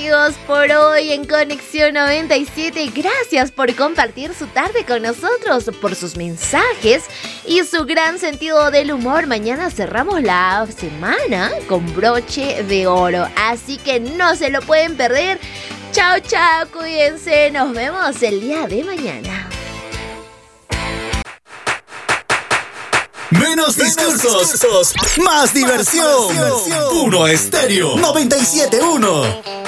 amigos por hoy en Conexión 97. Gracias por compartir su tarde con nosotros, por sus mensajes y su gran sentido del humor. Mañana cerramos la semana con broche de oro, así que no se lo pueden perder. Chao, chao, cuídense. Nos vemos el día de mañana. Menos discursos, más diversión. Uno Estéreo 97.1.